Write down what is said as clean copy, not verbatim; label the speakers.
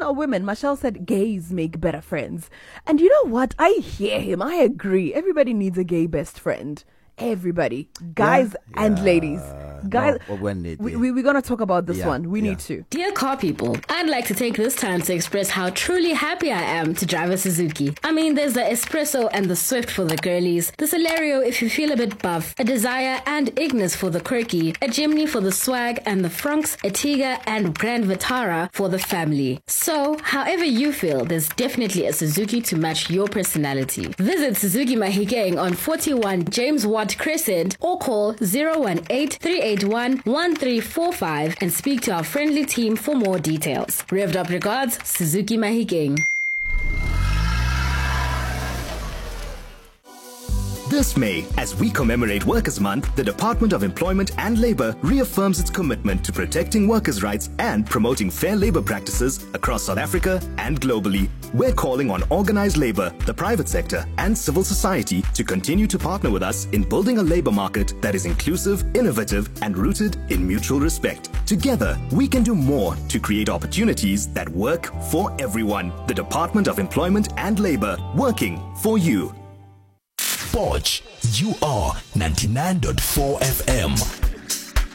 Speaker 1: are women. Michelle said gays make better friends. And you know what? I hear him. I agree. Everybody needs a gay best friend. Everybody, guys and ladies. Guys, we're going to talk about this one. We need to.
Speaker 2: Dear car people, I'd like to take this time to express how truly happy I am to drive a Suzuki. I mean, there's the Espresso and the Swift for the girlies, the Celerio if you feel a bit buff, a Desire and Ignis for the quirky, a Jimny for the swag, and the Franks, a Tiga, and Grand Vitara for the family. So, however you feel, there's definitely a Suzuki to match your personality. Visit Suzuki Mahikeng on 41 James Watt Crescent or call 018-381-1345 and speak to our friendly team for more details. Revved up regards, Suzuki Mahikeng.
Speaker 3: This May, as we commemorate Workers' Month, the Department of Employment and Labour reaffirms its commitment to protecting workers' rights and promoting fair labour practices across South Africa and globally. We're calling on organised labour, the private sector and civil society to continue to partner with us in building a labour market that is inclusive, innovative and rooted in mutual respect. Together, we can do more to create opportunities that work for everyone. The Department of Employment and Labour, working for you.
Speaker 4: Poch, you are 99.4 FM.